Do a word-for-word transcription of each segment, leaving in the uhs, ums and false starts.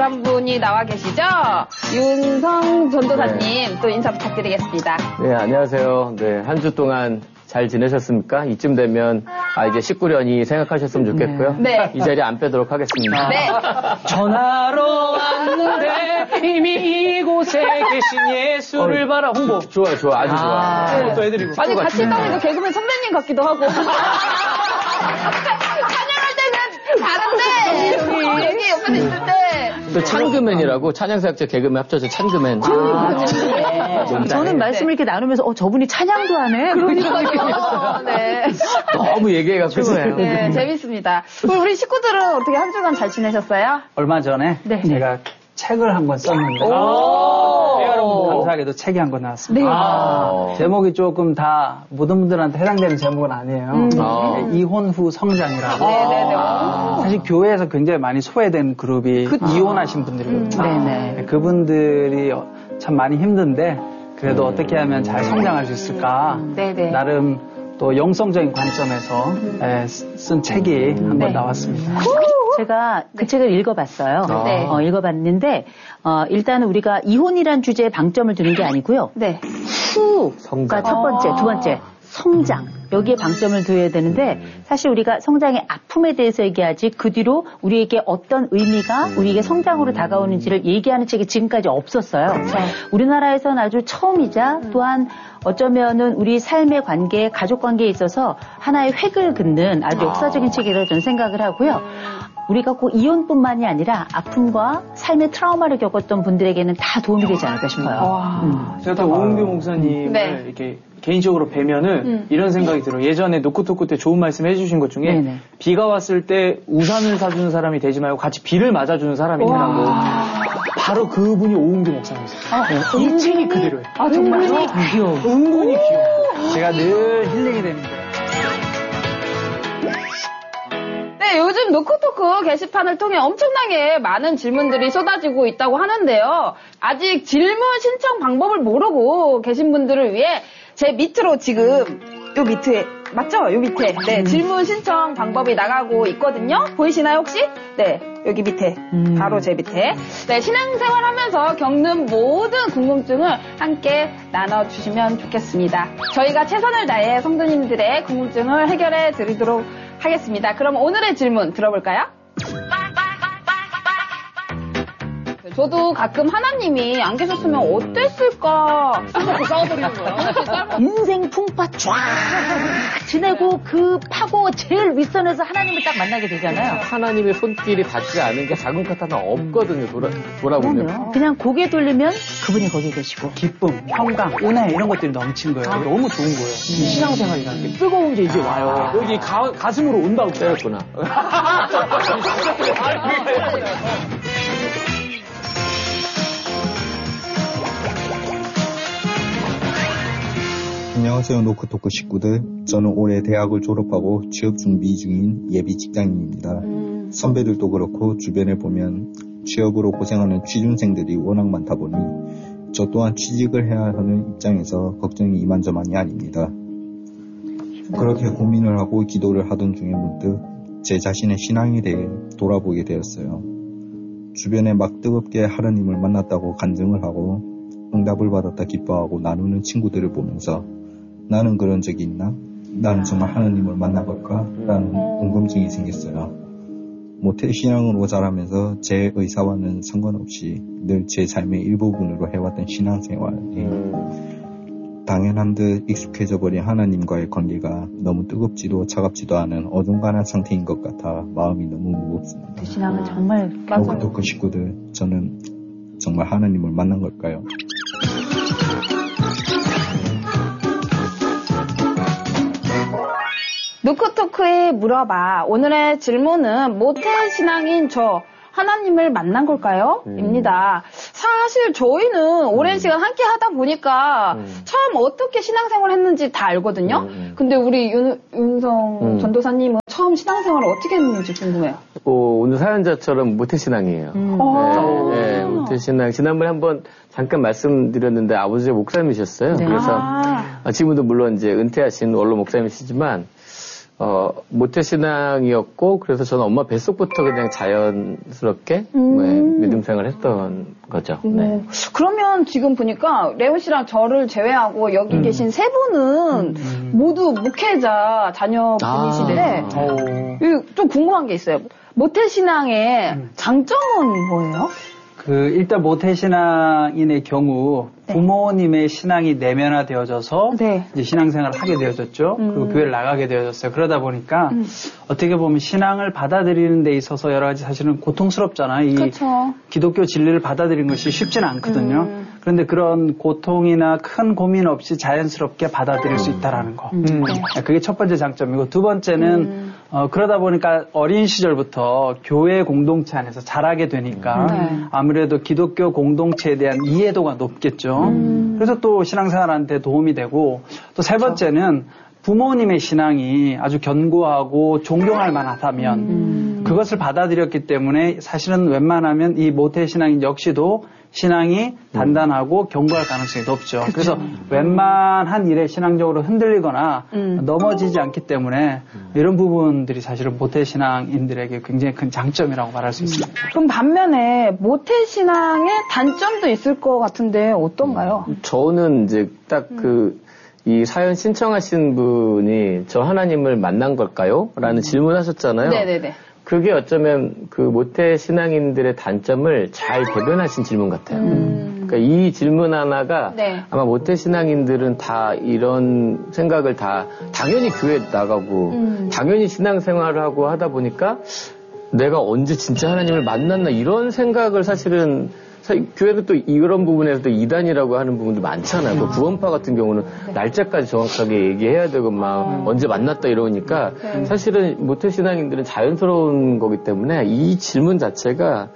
한 분이 나와 계시죠? 윤성 전도사님 네. 또 인사 부탁드리겠습니다. 네, 안녕하세요. 네, 한 주 동안 잘 지내셨습니까? 이쯤 되면 아 이제 십구 년이 생각하셨으면 좋겠고요. 네. 이 자리 안 빼도록 하겠습니다. 네. 전화로 왔는데 이미 이곳에 계신 예수를 어, 바라 홍보. 좋아요, 좋아, 아주 좋아. 아, 네. 또 해드리고. 아니 같이 있다니까 개그맨 선배님 같기도 하고. 찬양할 때는 다른데 여기 옆에 있을 때. 또 찬그맨이라고 찬양사역자 개그맨 합쳐서 찬그맨. 아, 네. 저는 말씀을 이렇게 나누면서 어 저분이 찬양도 하네. 그러니까요. 네. 너무 얘기해갖고 좋아요. 네, 재밌습니다. 우리 식구들은 어떻게 한 주간 잘 지내셨어요? 얼마 전에 네. 제가 책을 한 권 썼는데 여러분 감사하게도 책이 한 권 나왔습니다. 네. 아, 제목이 조금 다 모든 분들한테 해당되는 제목은 아니에요. 음. 아. 이혼 후 성장이라고. 네네네. 아. 사실 교회에서 굉장히 많이 소외된 그룹이 그쵸. 이혼하신 분들이거든요. 음. 네네. 그분들이 참 많이 힘든데 그래도 음. 어떻게 하면 잘 성장할 수 있을까. 네네. 나름 또 영성적인 관점에서 에, 쓴 책이 한 권 네. 나왔습니다. 제가 그 책을 읽어봤어요. 네. 어, 읽어봤는데 어, 일단은 우리가 이혼이란 주제에 방점을 두는 게 아니고요. 네. 후가 성장. 첫 번째, 두 번째 성장. 여기에 방점을 둬야 되는데 사실 우리가 성장의 아픔에 대해서 얘기하지 그 뒤로 우리에게 어떤 의미가 우리에게 성장으로 다가오는지를 얘기하는 책이 지금까지 없었어요. 그렇죠. 우리나라에서는 아주 처음이자 또한 어쩌면은 우리 삶의 관계, 가족 관계에 있어서 하나의 획을 긋는 아주 역사적인 책이라고 저는 생각을 하고요. 우리가 꼭 이혼뿐만이 아니라 아픔과 삶의 트라우마를 겪었던 분들에게는 다 도움이 되지 않을까 싶어요. 음. 제가 또 오은규 목사님을 네. 이렇게 개인적으로 뵈면은 음. 이런 생각이 들어요. 예전에 노크토크 때 좋은 말씀 해주신 것 중에 네네. 비가 왔을 때 우산을 사주는 사람이 되지 말고 같이 비를 맞아주는 사람이 되라고. 바로 그분이 오은규 목사님이세요. 아, 네. 이 책이 그대로예요. 아, 정말요? 귀여워. 은근히 귀여워. 제가 늘 힐링이 됩니다. 네, 요즘 노크토크 게시판을 통해 엄청나게 많은 질문들이 쏟아지고 있다고 하는데요. 아직 질문 신청 방법을 모르고 계신 분들을 위해 제 밑으로 지금 요 밑에 맞죠? 요 밑에 네 질문 신청 방법이 나가고 있거든요. 보이시나요 혹시? 네 여기 밑에 음. 바로 제 밑에 네 신앙생활하면서 겪는 모든 궁금증을 함께 나눠주시면 좋겠습니다. 저희가 최선을 다해 성도님들의 궁금증을 해결해 드리도록 하겠습니다. 그럼 오늘의 질문 들어볼까요? 저도 가끔 하나님이 안 계셨으면 어땠을까 싸워드리는 거예요. 인생 풍파 쫙 지내고 그 파고 제일 윗선에서 하나님을 딱 만나게 되잖아요. 하나님의 손길이 닿지 않은 게 작은 것 하나 없거든요. 돌아, 돌아보면. 그럼요. 그냥 고개 돌리면 그분이 거기 계시고. 기쁨, 평강, 은혜 이런 것들이 넘친 거예요. 너무 좋은 거예요. 이 신앙생활이라는 게 뜨거운 게 이제 와요. 여기 가, 가슴으로 온다고. 때렸구나. 안녕하세요. 노크토크 식구들. 저는 올해 대학을 졸업하고 취업 준비 중인 예비 직장인입니다. 음. 선배들도 그렇고 주변에 보면 취업으로 고생하는 취준생들이 워낙 많다 보니 저 또한 취직을 해야 하는 입장에서 걱정이 이만저만이 아닙니다. 그렇게 고민을 하고 기도를 하던 중에 문득 제 자신의 신앙에 대해 돌아보게 되었어요. 주변에 막 뜨겁게 하나님을 만났다고 간증을 하고 응답을 받았다 기뻐하고 나누는 친구들을 보면서 나는 그런 적이 있나? 나는 정말 하나님을 만나볼까? 라는 궁금증이 생겼어요. 모태신앙으로 자라면서 제 의사와는 상관없이 늘 제 삶의 일부분으로 해왔던 신앙생활이 당연한 듯 익숙해져 버린 하나님과의 관계가 너무 뜨겁지도 차갑지도 않은 어중간한 상태인 것 같아 마음이 너무 무겁습니다. 그 신앙은 정말 노크토크 식구들, 저는 정말 하나님을 만난 걸까요? 노크토크에 물어봐. 오늘의 질문은 모태신앙인 저 하나님을 만난 걸까요? 음. 입니다. 사실 저희는 오랜 시간 함께 하다 보니까 음. 처음 어떻게 신앙생활을 했는지 다 알거든요. 음. 근데 우리 윤, 윤성 음. 전도사님은 처음 신앙생활을 어떻게 했는지 궁금해요. 어, 오늘 사연자처럼 모태신앙이에요. 음. 네, 네, 모태신앙. 지난번에 한번 잠깐 말씀드렸는데 아버지가 목사님이셨어요. 네. 그래서 아. 지금도 물론 이제 은퇴하신 원로 목사님이시지만 어, 모태신앙이었고, 그래서 저는 엄마 뱃속부터 그냥 자연스럽게 음. 네, 믿음 생활을 했던 거죠. 음. 네. 그러면 지금 보니까 레온 씨랑 저를 제외하고 여기 음. 계신 세 분은 음. 모두 목회자 자녀분이신데, 아. 아. 좀 궁금한 게 있어요. 모태신앙의 음. 장점은 뭐예요? 그 일단 모태신앙인의 경우 네. 부모님의 신앙이 내면화되어져서 네. 이제 신앙생활을 하게 되어졌죠. 음. 그리고 교회를 나가게 되어졌어요. 그러다 보니까 음. 어떻게 보면 신앙을 받아들이는 데 있어서 여러 가지 사실은 고통스럽잖아요. 이 그쵸. 기독교 진리를 받아들이는 것이 쉽지는 않거든요. 음. 그런데 그런 고통이나 큰 고민 없이 자연스럽게 받아들일 수 있다라는 거. 음. 그게 첫 번째 장점이고 두 번째는 음. 어, 그러다 보니까 어린 시절부터 교회 공동체 안에서 자라게 되니까 네. 아무래도 기독교 공동체에 대한 이해도가 높겠죠. 음. 그래서 또 신앙생활한테 도움이 되고 또 세 번째는 부모님의 신앙이 아주 견고하고 존경할 만하다면 음. 그것을 받아들였기 때문에 사실은 웬만하면 이 모태신앙인 역시도 신앙이 단단하고 견고할 가능성이 높죠. 그쵸. 그래서 웬만한 일에 신앙적으로 흔들리거나 음. 넘어지지 않기 때문에 이런 부분들이 사실은 모태신앙인들에게 굉장히 큰 장점이라고 말할 수 있습니다. 그럼 반면에 모태신앙의 단점도 있을 것 같은데 어떤가요? 저는 이제 딱 그 이 사연 신청하신 분이 저 하나님을 만난 걸까요? 라는 음. 질문하셨잖아요. 네네네. 그게 어쩌면 그 모태 신앙인들의 단점을 잘 대변하신 질문 같아요. 음. 그러니까 이 질문 하나가 네. 아마 모태 신앙인들은 다 이런 생각을 다 당연히 교회 나가고 음. 당연히 신앙생활을 하고 하다 보니까 내가 언제 진짜 하나님을 만났나 이런 생각을 사실은 교회는 또 이런 부분에서도 이단이라고 하는 부분도 많잖아요. 그 구원파 같은 경우는 네. 날짜까지 정확하게 얘기해야 되고 막 어. 언제 만났다 이러니까 네. 사실은 모태신앙인들은 자연스러운 거기 때문에 이 질문 자체가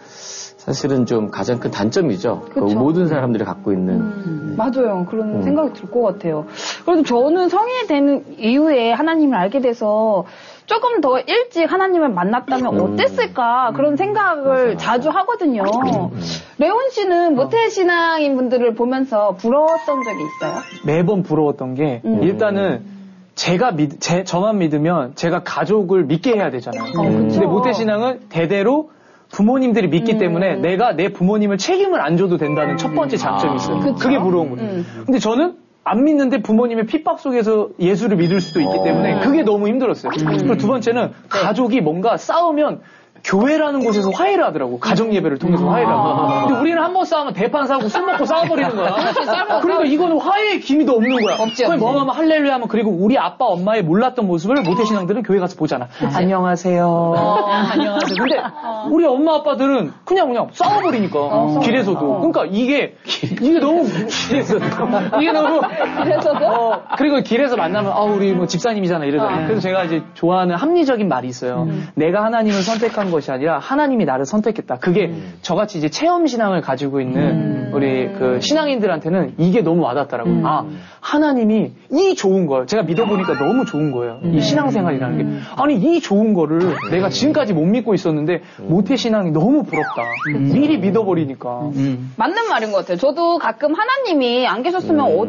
사실은 좀 가장 큰 단점이죠. 그 모든 사람들이 갖고 있는. 음. 맞아요. 그런 음. 생각이 들 것 같아요. 그래도 저는 성인이 된 이후에 하나님을 알게 돼서 조금 더 일찍 하나님을 만났다면 음. 어땠을까 그런 생각을 맞아, 자주 맞아. 하거든요. 음. 레온 씨는 모태신앙인 분들을 보면서 부러웠던 적이 있어요? 매번 부러웠던 게 음. 일단은 제가 믿, 제, 저만 믿으면 제가 가족을 믿게 해야 되잖아요. 음. 근데 모태신앙은 대대로 부모님들이 믿기 음. 때문에 내가 내 부모님을 책임을 안 져도 된다는 첫 번째 장점이 있어요. 아. 그게 부러운 거예요. 음. 근데 저는 안 믿는데 부모님의 핍박 속에서 예수를 믿을 수도 있기 때문에 그게 너무 힘들었어요. 음. 그리고 두 번째는 가족이 뭔가 싸우면 교회라는 곳에서 화해를 하더라고. 가정 예배를 통해서 화해를 하고. 근데 우리는 한 번 싸우면 대판 사고 술 먹고 싸워버리는 거야. 그러니까 이거는 화해의 기미도 없는 거야. 없지, 그럼 뭐 하면 할렐루야 하면 그리고 우리 아빠 엄마의 몰랐던 모습을 모태신앙들은 교회 가서 보잖아. 그치? 안녕하세요. 어, 안녕하세요. 근데 어. 우리 엄마 아빠들은 그냥 그냥 싸워버리니까 어, 길에서도. 어. 그러니까 이게 이게 너무 길에서도 이게 너무 길에서도. 어, 그리고 길에서 만나면 아 우리 뭐 집사님이잖아 이러잖아요. 어. 그래서 제가 이제 좋아하는 합리적인 말이 있어요. 음. 내가 하나님을 선택한 것이 아니라 하나님이 나를 선택했다. 그게 음. 저같이 이제 체험 신앙을 가지고 있는 음. 우리 그 신앙인들한테는 이게 너무 와닿더라고요. 음. 아 하나님이 이 좋은 걸 제가 믿어보니까 너무 좋은 거예요. 음. 이 신앙생활이라는 게 아니 이 좋은 거를 내가 지금까지 못 믿고 있었는데 모태 신앙이 너무 부럽다. 음. 미리 믿어버리니까 음. 맞는 말인 것 같아요. 저도 가끔 하나님이 안 계셨으면 음.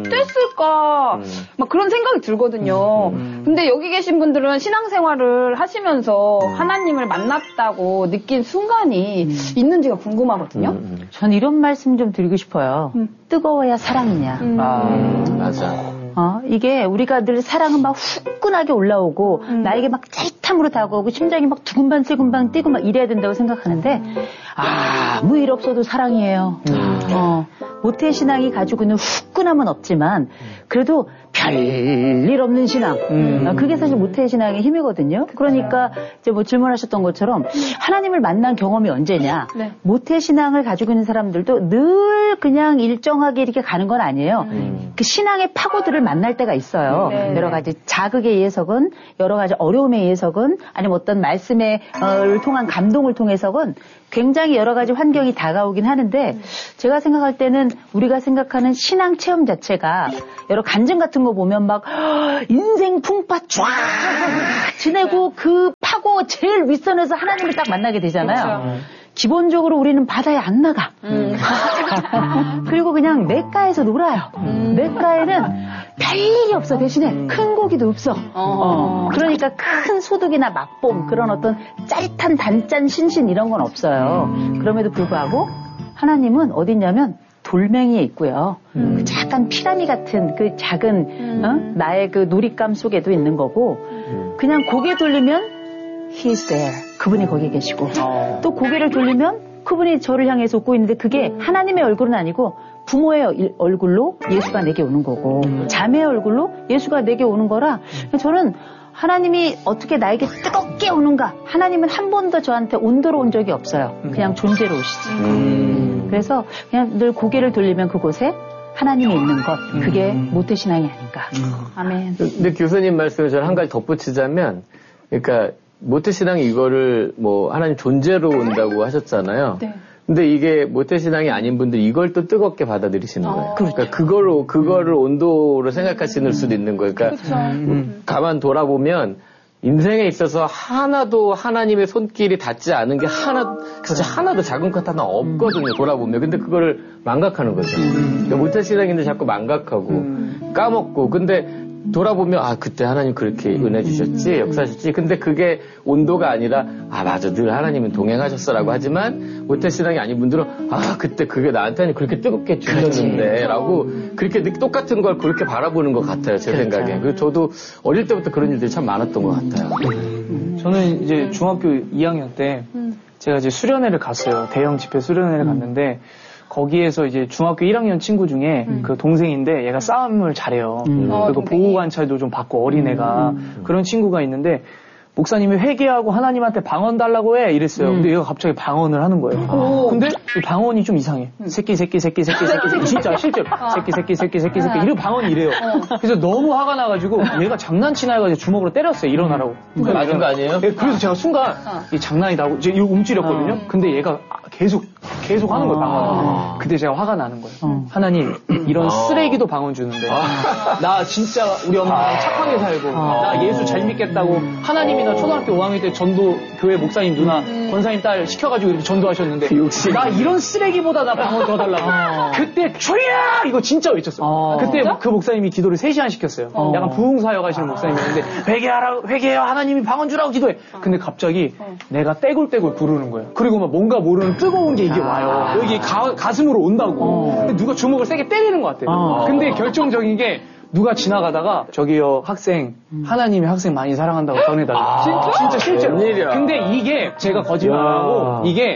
어땠을까 음. 막 그런 생각이 들거든요. 음. 근데 여기 계신 분들은 신앙생활을 하시면서 하나님을 만났다고 느낀 순간이 음. 있는지가 궁금하거든요. 음. 전 이런 말씀 좀 드리고 싶어요. 음. 뜨거워야 사랑이냐. 음. 아, 맞아. 어, 이게 우리가 늘 사랑은 막 후끈하게 올라오고 음. 나에게 막 짜릿함으로 다가오고 심장이 막 두근반 세근반 뛰고 막 이래야 된다고 생각하는데 아무 일 없어도 사랑이에요. 음. 어, 모태신앙이 가지고 있는 후끈함은 없지만 그래도 별일 없는 신앙. 음. 어, 그게 사실 모태신앙의 힘이거든요. 그러니까 이제 뭐 질문하셨던 것처럼 하나님을 만난 경험이 언제냐. 네. 모태신앙을 가지고 있는 사람들도 늘 그냥 일정하게 이렇게 가는 건 아니에요. 음. 그 신앙의 파고들을 만날 때가 있어요. 네. 여러 가지 자극에 의해서건 여러 가지 어려움에 의해서건 아니면 어떤 말씀을 통한 감동을 통해서건 굉장히 여러 가지 환경이 다가오긴 하는데 제가 생각할 때는 우리가 생각하는 신앙 체험 자체가 여러 간증 같은 거 보면 막 인생 풍파 쫙 지내고 그 파고 제일 윗선에서 하나님을 딱 만나게 되잖아요. 그렇죠. 기본적으로 우리는 바다에 안 나가. 음. 그리고 그냥 냇가에서 놀아요. 음. 냇가에는 별일이 없어. 대신에 큰 고기도 없어. 어. 그러니까 큰 소득이나 맛봄 그런 어떤 짜릿한 단짠 신신 이런 건 없어요. 그럼에도 불구하고 하나님은 어딨냐면 돌멩이에 있고요. 음. 그 작은 피라미 같은 그 작은 음. 어? 나의 그 놀잇감 속에도 있는 거고 음. 그냥 고개 돌리면 He is there. 그분이 거기 계시고 어. 또 고개를 돌리면 그분이 저를 향해서 웃고 있는데 그게 하나님의 얼굴은 아니고 부모의 얼굴로 예수가 내게 오는 거고 음. 자매의 얼굴로 예수가 내게 오는 거라 저는 하나님이 어떻게 나에게 뜨겁게 오는가 하나님은 한 번도 저한테 온도로 온 적이 없어요. 그냥 존재로 오시지. 음. 그래서 그냥 늘 고개를 돌리면 그곳에 하나님이 있는 것 그게 모태신앙이 아닌가. 음. 아멘. 근데 교수님 말씀을 저는 한 가지 덧붙이자면 그러니까 모태신앙이 이거를 뭐 하나님 존재로 온다고 하셨잖아요. 네. 근데 이게 모태신앙이 아닌 분들이 이걸 또 뜨겁게 받아들이시는 거예요. 아, 그러니까 그거로, 그거를 온도로 생각하시는 수도 있는 거예요. 그러니까 음. 가만 돌아보면 인생에 있어서 하나도 하나님의 손길이 닿지 않은 게 하나, 진짜 하나도 작은 것 하나 없거든요. 돌아보면. 근데 그거를 망각하는 거죠. 그러니까 모태신앙인들 자꾸 망각하고 까먹고. 근데 돌아보면 아 그때 하나님 그렇게 은혜 주셨지 역사하셨지 근데 그게 온도가 아니라 아 맞아 늘 하나님은 동행하셨어라고 하지만 모태신앙이 아닌 분들은 아 그때 그게 나한테는 그렇게 뜨겁게 주셨는데 라고 그렇게 똑같은 걸 그렇게 바라보는 것 같아요 제 그렇죠. 생각에 그리고 저도 어릴 때부터 그런 일들이 참 많았던 것 같아요. 음. 저는 이제 중학교 이 학년 때 제가 이제 수련회를 갔어요. 대형 집회 수련회를 음. 갔는데 거기에서 이제 중학교 일 학년 친구 중에 음. 그 동생인데 얘가 싸움을 잘해요. 음. 그리고 어, 보호 관찰도 좀 받고 어린애가 음. 그런 친구가 있는데 목사님이 회개하고 하나님한테 방언 달라고 해 이랬어요. 음. 근데 얘가 갑자기 방언을 하는 거예요. 오. 근데 이 방언이 좀 이상해. 음. 새끼 새끼 새끼 새끼 새끼 새끼 진짜 실제로 새끼 새끼 새끼 새끼 새끼 이런 방언이 이래요. 어. 그래서 너무 화가 나가지고 얘가 장난치나 해가지고 주먹으로 때렸어요. 일어나라고. 그게 맞은 거 아니에요? 네, 그래서 제가 순간 어. 이 장난이다 하고 이거 움찔렸거든요. 어. 근데 얘가 계속 계속 하는 거예요. 방언. 그때 제가 화가 나는 거예요. 어. 하나님 이런 쓰레기도 방언 주는데 나 진짜 우리 엄마랑 착하게 살고 나 예수 잘 믿겠다고 하나님이 나 초등학교 오 학년 때 전도 교회 목사님 누나 음. 권사님 딸 시켜가지고 이렇게 전도하셨는데 욕심. 나 이런 쓰레기보다 나 방언 더 달라고 어. 그때 조이야 이거 진짜 외쳤어. 어. 그때 진짜? 그 목사님이 기도를 세 시간 시켰어요. 어. 약간 부흥사역 하시는 아. 목사님이었는데 회개하라 회개해요 하나님이 방언 주라고 기도해. 근데 갑자기 어. 내가 떼굴떼굴 부르는 거예요. 그리고 막 뭔가 모르는 뜨거운 게 이게 아. 와요. 여기 가, 가슴으로 온다고. 어. 근데 누가 주먹을 세게 때리는 것 같아요. 어. 근데 결정적인 게 누가 지나가다가 저기요 학생 음. 하나님이 학생 많이 사랑한다고 전해달라. 아, 진짜? 진짜 실제로. 웬일이야. 근데 이게 제가 거짓말하고 이게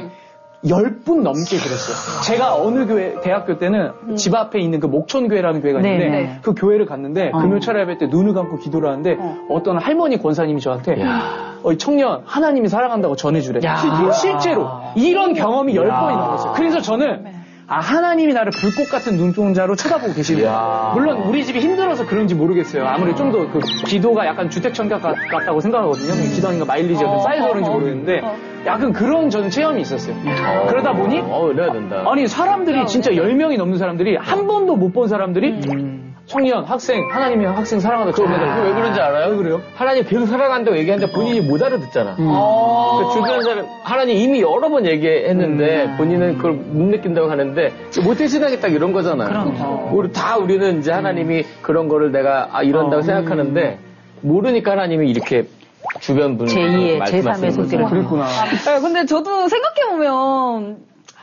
열 분 넘게 그랬어요. 제가 어느 교회 대학교 때는 음. 집 앞에 있는 그 목촌교회라는 교회가 있는데 네네. 그 교회를 갔는데 어. 금요철 예배 때 눈을 감고 기도를 하는데 어. 어떤 할머니 권사님이 저한테 어, 청년 하나님이 사랑한다고 전해주래. 야. 실제로 이런 경험이 열 번이 넘었어요. 그래서 저는 아, 하나님이 나를 불꽃 같은 눈동자로 쳐다보고 계시네요. 물론 우리 집이 힘들어서 그런지 모르겠어요. 아무래도 좀 더 그 기도가 약간 주택청약 같다고 생각하거든요. 기도하니까 마일리지가 좀 쌓여서 그런지 모르겠는데 약간 그런 저는 체험이 있었어요. 어, 그러다 보니 어, 이래야 된다. 아니 사람들이 진짜 열 명이 넘는 사람들이 한 번도 못 본 사람들이 음. 청년, 학생, 하나님이 학생 사랑한다고 전해달라고. 왜 그런지 알아요? 왜 그래요? 하나님 계속 사랑한다고 얘기하는데 본인이 못 알아듣잖아. 음. 그 주변 사람, 하나님 이미 여러 번 얘기했는데 음. 본인은 그걸 못 느낀다고 하는데 모태신앙이 딱 이런 거잖아요. 그럼. 우리 다 우리는 이제 하나님이 그런 거를 내가 아, 이런다고 어. 생각하는데 모르니까 하나님이 이렇게 주변 분 제이의, 제삼의 손길을 그랬구나. 네, 근데 저도 생각해보면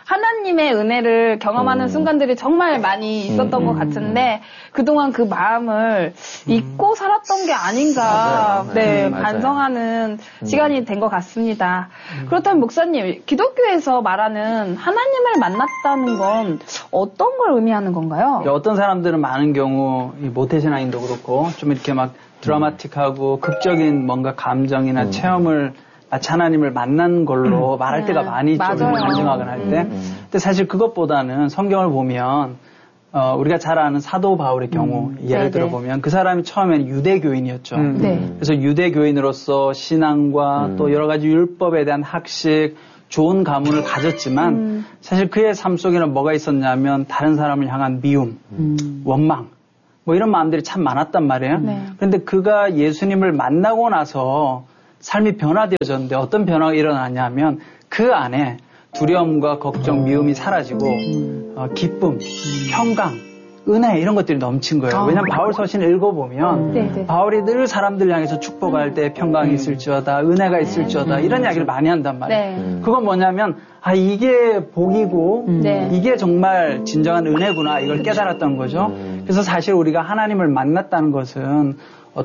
하나님의 은혜를 경험하는 음. 순간들이 정말 많이 있었던 음. 것 같은데 그동안 그 마음을 음. 잊고 살았던 게 아닌가 맞아요. 네, 맞아요. 반성하는 음. 시간이 된 것 같습니다. 음. 그렇다면 목사님, 기독교에서 말하는 하나님을 만났다는 건 어떤 걸 의미하는 건가요? 어떤 사람들은 많은 경우 모태신앙인도 그렇고 좀 이렇게 막 드라마틱하고 극적인 뭔가 감정이나 음. 체험을 마치 하나님을 만난 걸로 음. 말할 때가 많이 있죠. 간증학을 할 때. 음. 근데 사실 그것보다는 성경을 보면 어, 우리가 잘 아는 사도 바울의 경우 음. 예를 네네. 들어보면 그 사람이 처음에는 유대교인이었죠. 음. 네. 그래서 유대교인으로서 신앙과 음. 또 여러 가지 율법에 대한 학식, 좋은 가문을 가졌지만 음. 사실 그의 삶 속에는 뭐가 있었냐면 다른 사람을 향한 미움, 음. 원망 뭐 이런 마음들이 참 많았단 말이에요. 네. 그런데 그가 예수님을 만나고 나서 삶이 변화되어졌는데 어떤 변화가 일어나냐면 그 안에 두려움과 걱정, 미움이 사라지고 어, 기쁨, 평강, 은혜 이런 것들이 넘친 거예요. 아. 왜냐하면 바울 서신을 읽어보면 네. 바울이 늘 사람들 향해서 축복할 때 평강이 있을지어다, 은혜가 있을지어다 이런 이야기를 많이 한단 말이에요. 네. 그건 뭐냐면 아 이게 복이고 네. 이게 정말 진정한 은혜구나 이걸 깨달았던 거죠. 그래서 사실 우리가 하나님을 만났다는 것은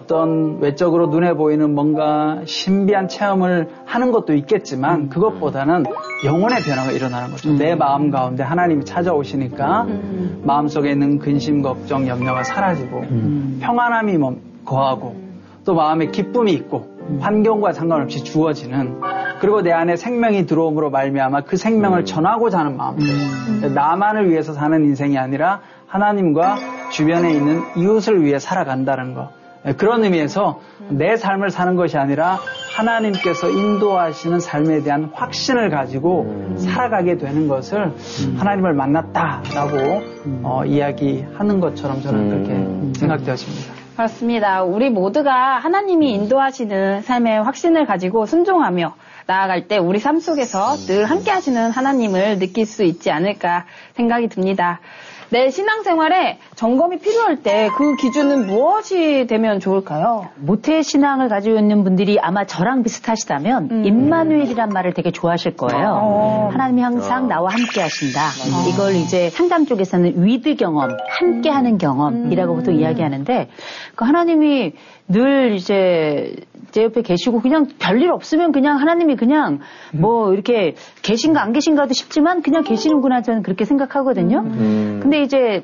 어떤 외적으로 눈에 보이는 뭔가 신비한 체험을 하는 것도 있겠지만 그것보다는 영혼의 변화가 일어나는 거죠. 음. 내 마음 가운데 하나님이 찾아오시니까 음. 마음속에 있는 근심, 걱정, 염려가 사라지고 음. 평안함이 거하고 또 마음에 기쁨이 있고 음. 환경과 상관없이 주어지는 그리고 내 안에 생명이 들어옴으로 말미암아 그 생명을 전하고자 하는 마음들 음. 나만을 위해서 사는 인생이 아니라 하나님과 주변에 있는 이웃을 위해 살아간다는 것 그런 의미에서 내 삶을 사는 것이 아니라 하나님께서 인도하시는 삶에 대한 확신을 가지고 음. 살아가게 되는 것을 음. 하나님을 만났다라고 음. 어, 이야기하는 것처럼 저는 음. 그렇게 생각되어집니다. 그렇습니다. 우리 모두가 하나님이 인도하시는 삶의 확신을 가지고 순종하며 나아갈 때 우리 삶 속에서 늘 함께 하시는 하나님을 느낄 수 있지 않을까 생각이 듭니다. 내 신앙생활에 점검이 필요할 때 그 기준은 무엇이 되면 좋을까요? 모태 신앙을 가지고 있는 분들이 아마 저랑 비슷하시다면 음. 임마누엘이란 말을 되게 좋아하실 거예요. 어. 하나님이 항상 어. 나와 함께 하신다. 어. 이걸 이제 상담 쪽에서는 위드 경험, 함께하는 경험이라고 음. 보통 이야기하는데 그 하나님이 늘 이제 제 옆에 계시고 그냥 별일 없으면 그냥 하나님이 그냥 뭐 이렇게 계신가 안 계신가도 싶지만 그냥 계시는구나 저는 그렇게 생각하거든요. 음. 근데 이제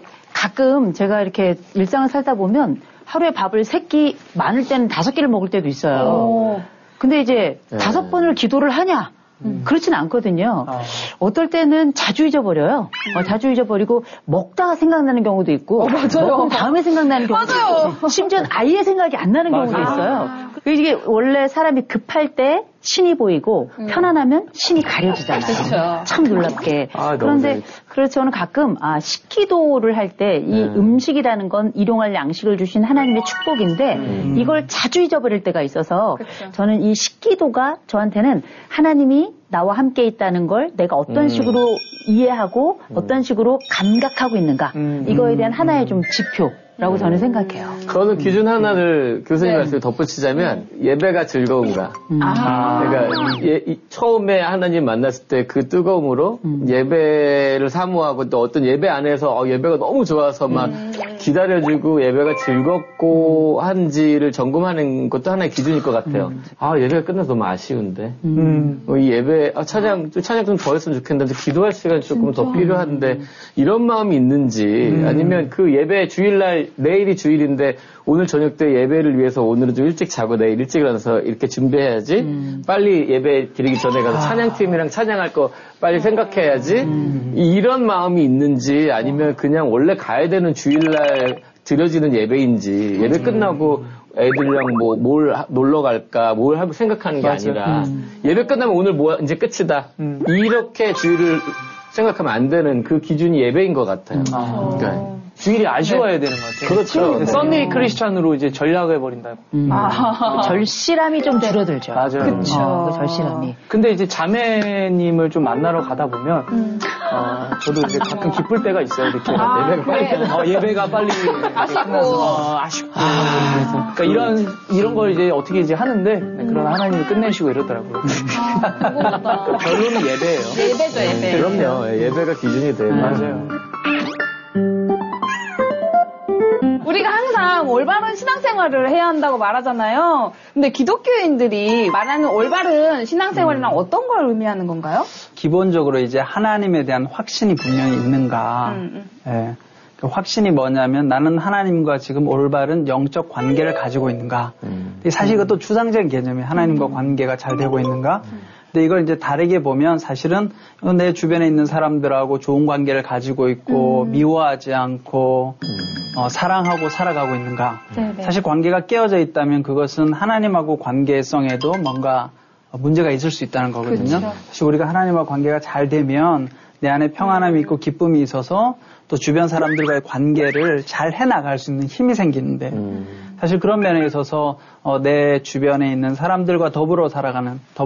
가끔 제가 이렇게 일상을 살다 보면 하루에 밥을 세 끼 많을 때는 다섯 끼를 먹을 때도 있어요. 오. 근데 이제 네. 다섯 번을 기도를 하냐? 음. 그렇진 않거든요. 어. 어떨 때는 자주 잊어버려요. 음. 어, 자주 잊어버리고 먹다가 생각나는 경우도 있고 어, 맞아요. 먹은 다음에 생각나는 경우도 맞아요. 있고 심지어는 아예 생각이 안 나는 맞아요. 경우도 있어요. 아. 이게 원래 사람이 급할 때 신이 보이고 음. 편안하면 신이 가려지잖아요. 그렇죠. 참 놀랍게. 아, 그런데 그래서 저는 가끔 아, 식기도를 할 때 이 음. 음식이라는 건 일용할 양식을 주신 하나님의 축복인데 음. 이걸 자주 잊어버릴 때가 있어서 그렇죠. 저는 이 식기도가 저한테는 하나님이 나와 함께 있다는 걸 내가 어떤 음. 식으로 이해하고 음. 어떤 식으로 감각하고 있는가 음. 이거에 대한 하나의 좀 지표라고 음. 저는 생각해요. 저는 기준 하나를 교수님 네. 말씀에 덧붙이자면 예배가 즐거운가. 음. 아. 그러니까 예, 이, 처음에 하나님 만났을 때 그 뜨거움으로 음. 예배를 사모하고 또 어떤 예배 안에서 어, 예배가 너무 좋아서 막 음. 기다려주고 예배가 즐겁고 한지를 점검하는 것도 하나의 기준일 것 같아요. 음. 아 예배가 끝나서 너무 아쉬운데 음. 어, 이 예배 아, 찬양 찬양 좀 더 했으면 좋겠는데 기도할 시간이 조금 진짜? 더 필요한데 이런 마음이 있는지 음. 아니면 그 예배 주일날 내일이 주일인데 오늘 저녁 때 예배를 위해서 오늘은 좀 일찍 자고 내일 일찍 일어나서 이렇게 준비해야지 음. 빨리 예배 드리기 전에 가서 찬양팀이랑 찬양할 거 빨리 생각해야지 음. 이런 마음이 있는지 아니면 그냥 원래 가야 되는 주일날 드려지는 예배인지 예배 끝나고 애들이랑 뭐 뭘 놀러 갈까 뭘 하고 생각하는 게 맞아. 아니라 음. 예배 끝나면 오늘 뭐 이제 끝이다 음. 이렇게 주일을 생각하면 안 되는 그 기준이 예배인 것 같아요. 음. 아. 그러니까 주일이 아쉬워야 네. 되는 것 같아요. 그렇죠. 네. 썬데이 크리스찬으로 이제 전략을 해버린다고. 음. 아. 절실함이 좀 줄어들죠. 맞아요. 그렇죠. 어, 그 절실함이. 근데 이제 자매님을 좀 만나러 가다 보면 음. 어, 저도 이제 가끔 기쁠 때가 있어요. 이렇게 아, 예배가 빨리 그래. 어, 예배가 빨리 아쉽고 어, 아쉽고. 아. 그러니까 이런 이런 걸 이제 어떻게 이제 하는데 네, 그런 하나님이 끝내시고 이러더라고요. 아, 결론은 예배예요. 예배죠, 예배. 그럼요. 예배가 기준이 돼요. 음. 맞아요. 우리가 항상 올바른 신앙생활을 해야 한다고 말하잖아요. 근데 기독교인들이 말하는 올바른 신앙생활이란 음. 어떤 걸 의미하는 건가요? 기본적으로 이제 하나님에 대한 확신이 분명히 있는가. 음, 음. 예. 그 확신이 뭐냐면 나는 하나님과 지금 올바른 영적 관계를 가지고 있는가. 음. 사실 이것도 추상적인 개념이에요. 하나님과 음. 관계가 잘 되고 있는가. 음. 근데 이걸 이제 다르게 보면 사실은 내 주변에 있는 사람들하고 좋은 관계를 가지고 있고 음. 미워하지 않고 음. 어, 사랑하고 살아가고 있는가. 네네. 사실 관계가 깨어져 있다면 그것은 하나님하고 관계성에도 뭔가 문제가 있을 수 있다는 거거든요. 그렇죠. 사실 우리가 하나님과 관계가 잘 되면 내 안에 평안함이 있고 기쁨이 있어서 또 주변 사람들과의 관계를 잘 해나갈 수 있는 힘이 생기는데 음. 사실 그런 면에 있어서 어, 내 주변에 있는 사람들과 더불어 살아가는